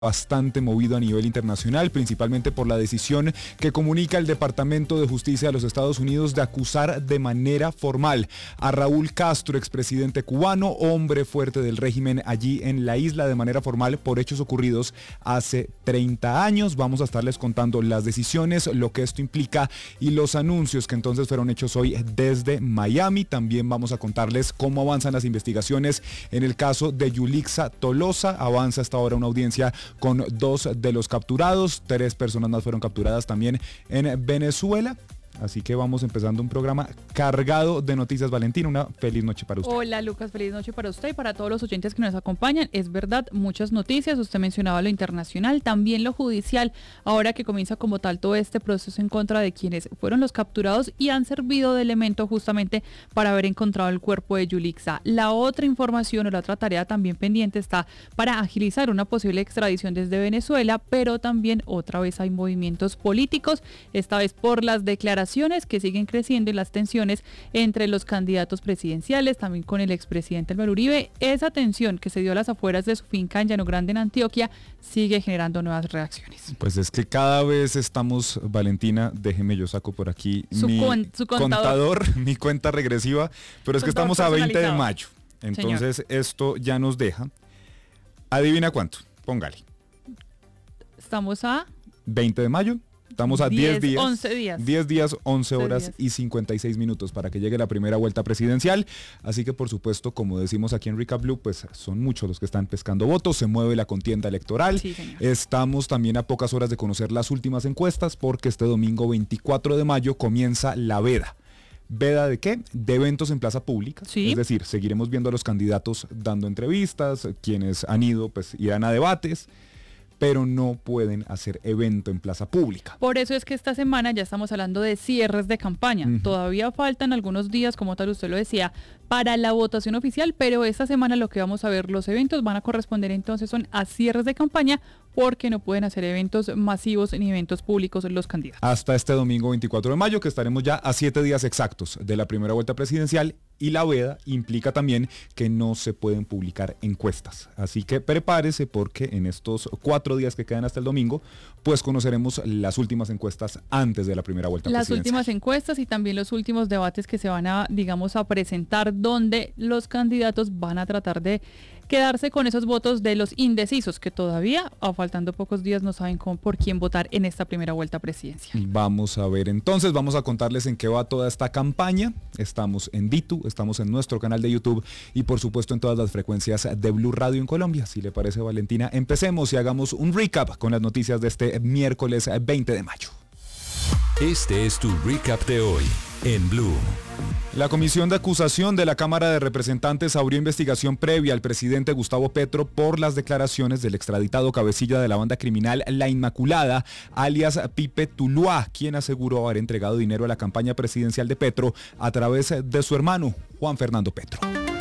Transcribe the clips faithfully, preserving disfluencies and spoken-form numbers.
bastante movido a nivel internacional, principalmente por la decisión que comunica el Departamento de Justicia de los Estados Unidos de acusar de manera formal a Raúl Castro, expresidente cubano, hombre fuerte del régimen allí en la isla, de manera formal por hechos ocurridos hace treinta años. Vamos a estarles contando las decisiones, lo que esto implica y los anuncios que entonces fueron hechos hoy desde Miami. También vamos a contarles cómo avanzan las investigaciones en el caso de Yulixa Tolosa. Avanza hasta ahora una audiencia con dos de los capturados, tres personas más fueron capturadas también en Venezuela. Así que vamos empezando un programa cargado de noticias. Valentina, una feliz noche para usted. Hola Lucas, feliz noche para usted y para todos los oyentes que nos acompañan. Es verdad, muchas noticias, usted mencionaba lo internacional, también lo judicial, ahora que comienza como tal todo este proceso en contra de quienes fueron los capturados y han servido de elemento justamente para haber encontrado el cuerpo de Yulixa. La otra información o la otra tarea también pendiente está para agilizar una posible extradición desde Venezuela, pero también otra vez hay movimientos políticos, esta vez por las declaraciones que siguen creciendo y las tensiones entre los candidatos presidenciales, también con el expresidente Álvaro Uribe. Esa tensión que se dio a las afueras de su finca en Llano Grande, en Antioquia, sigue generando nuevas reacciones. Pues es que cada vez estamos, Valentina, déjeme yo saco por aquí su mi con, su contador. contador, mi cuenta regresiva, pero es que estamos a veinte de mayo, entonces Señor. Esto ya nos deja, adivina cuánto, póngale. Estamos a veinte de mayo. Estamos a diez días, once días. diez días, once horas días. y cincuenta y seis minutos para que llegue la primera vuelta presidencial. Así que por supuesto, como decimos aquí en Recap Blue, pues son muchos los que están pescando votos, se mueve la contienda electoral. Sí, señor. Estamos también a pocas horas de conocer las últimas encuestas porque este domingo veinticuatro de mayo comienza la veda. ¿Veda de qué? De eventos en plaza pública. Sí. Es decir, seguiremos viendo a los candidatos dando entrevistas, quienes han ido pues irán a debates, pero no pueden hacer evento en plaza pública. Por eso es que esta semana ya estamos hablando de cierres de campaña. Uh-huh. Todavía faltan algunos días, como tal usted lo decía, para la votación oficial, pero esta semana lo que vamos a ver, los eventos van a corresponder entonces son a cierres de campaña, porque no pueden hacer eventos masivos ni eventos públicos los candidatos. Hasta este domingo veinticuatro de mayo, que estaremos ya a siete días exactos de la primera vuelta presidencial, y la veda implica también que no se pueden publicar encuestas. Así que prepárese porque en estos cuatro días que quedan hasta el domingo, pues conoceremos las últimas encuestas antes de la primera vuelta las presidencial. Las últimas encuestas y también los últimos debates que se van a, digamos, a presentar, donde los candidatos van a tratar de quedarse con esos votos de los indecisos, que todavía, a faltando pocos días, no saben cómo, por quién votar en esta primera vuelta presidencial. Vamos a ver entonces, vamos a contarles en qué va toda esta campaña. Estamos en Ditu, estamos en nuestro canal de YouTube y por supuesto en todas las frecuencias de Blue Radio en Colombia. Si le parece, Valentina, empecemos y hagamos un recap con las noticias de este miércoles veinte de mayo. Este es tu recap de hoy en Blue. La Comisión de Acusación de la Cámara de Representantes abrió investigación previa al presidente Gustavo Petro por las declaraciones del extraditado cabecilla de la banda criminal La Inmaculada, alias Pipe Tuluá, quien aseguró haber entregado dinero a la campaña presidencial de Petro a través de su hermano, Juan Fernando Petro.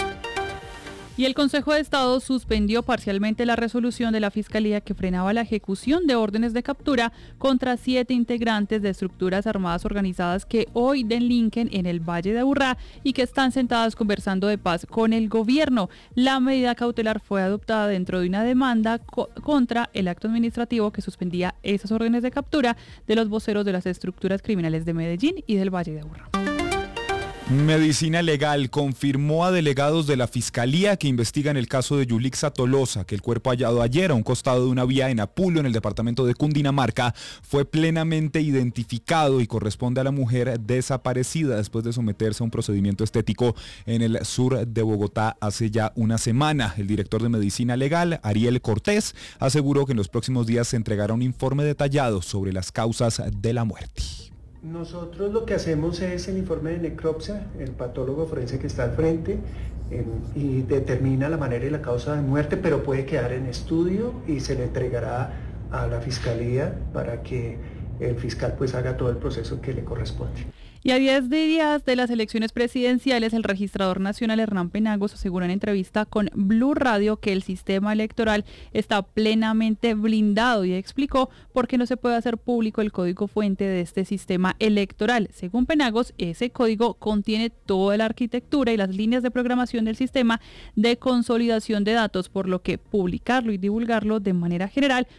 Y el Consejo de Estado suspendió parcialmente la resolución de la Fiscalía que frenaba la ejecución de órdenes de captura contra siete integrantes de estructuras armadas organizadas que hoy delinquen en el Valle de Aburrá y que están sentadas conversando de paz con el gobierno. La medida cautelar fue adoptada dentro de una demanda co- contra el acto administrativo que suspendía esas órdenes de captura de los voceros de las estructuras criminales de Medellín y del Valle de Aburrá. Medicina Legal confirmó a delegados de la Fiscalía que investigan el caso de Yulixa Tolosa, que el cuerpo hallado ayer a un costado de una vía en Apulo, en el departamento de Cundinamarca, fue plenamente identificado y corresponde a la mujer desaparecida después de someterse a un procedimiento estético en el sur de Bogotá hace ya una semana. El director de Medicina Legal, Ariel Cortés, aseguró que en los próximos días se entregará un informe detallado sobre las causas de la muerte. Nosotros lo que hacemos es el informe de necropsia, el patólogo forense que está al frente, eh, y determina la manera y la causa de muerte, pero puede quedar en estudio y se le entregará a la Fiscalía para que el fiscal pues haga todo el proceso que le corresponde. Y a diez días de las elecciones presidenciales, el registrador nacional Hernán Penagos aseguró en entrevista con Blue Radio que el sistema electoral está plenamente blindado y explicó por qué no se puede hacer público el código fuente de este sistema electoral. Según Penagos, ese código contiene toda la arquitectura y las líneas de programación del sistema de consolidación de datos, por lo que publicarlo y divulgarlo de manera general